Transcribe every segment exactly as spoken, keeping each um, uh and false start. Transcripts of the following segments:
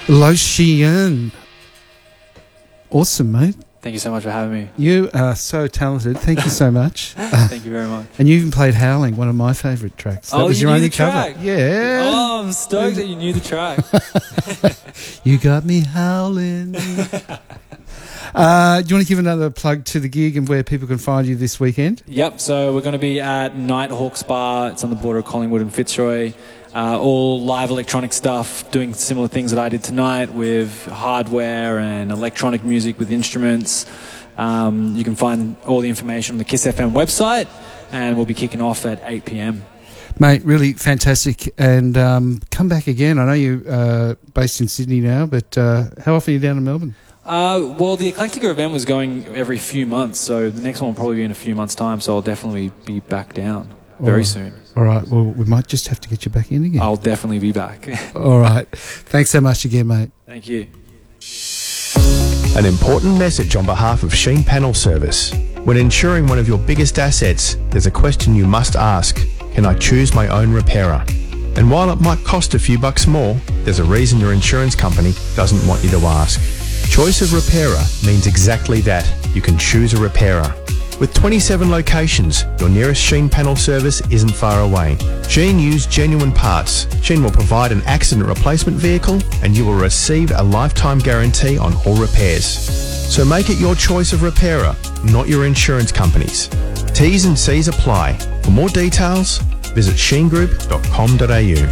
Lotion. Awesome, mate. Thank you so much for having me. You are so talented. Thank you so much. Thank you very much. And you even played Howling, one of my favourite tracks. That oh, was you your knew only the cover. track? Yeah. Oh, I'm stoked that you knew the track. You got me howling. uh, do you want to give another plug to the gig and where people can find you this weekend? Yep, so we're going to be at Nighthawks Bar. It's on the border of Collingwood and Fitzroy. Uh, all live electronic stuff, doing similar things that I did tonight with hardware and electronic music with instruments. Um, you can find all the information on the Kiss F M website, and we'll be kicking off at eight p.m. Mate, really fantastic. And um, come back again. I know you're uh, based in Sydney now, but uh, how often are you down in Melbourne? Uh, well, the Eclectica event was going every few months, so the next one will probably be in a few months' time, so I'll definitely be back down very all right. soon. All right. Well, we might just have to get you back in again. I'll definitely be back. All right. Thanks so much again, mate. Thank you. An important message on behalf of Sheen Panel Service. When insuring one of your biggest assets, there's a question you must ask. Can I choose my own repairer? And while it might cost a few bucks more, there's a reason your insurance company doesn't want you to ask. Choice of repairer means exactly that. You can choose a repairer. With twenty-seven locations, your nearest Sheen Panel service isn't far away. Sheen use genuine parts. Sheen will provide an accident replacement vehicle and you will receive a lifetime guarantee on all repairs. So make it your choice of repairer, not your insurance company's. T's and C's apply. For more details, visit sheen group dot com dot a u.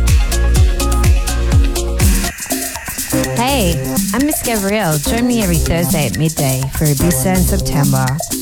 Hey, I'm Miss Gabrielle. Join me every Thursday at midday for Ibiza in September.